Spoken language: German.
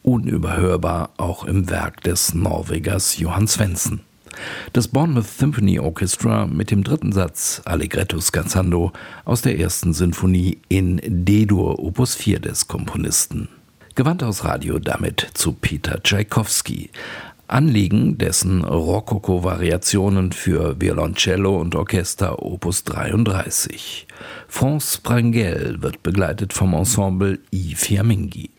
unüberhörbar auch im Werk des Norwegers Johan Svendsen. Das Bournemouth Symphony Orchestra mit dem dritten Satz Allegretto scherzando aus der ersten Sinfonie in D-Dur Opus 4 des Komponisten. Gewandhaus Radio damit zu Peter Tschaikowski. Anliegen dessen Rokoko-Variationen für Violoncello und Orchester Opus 33. France Sprengel wird begleitet vom Ensemble I Fiammingi.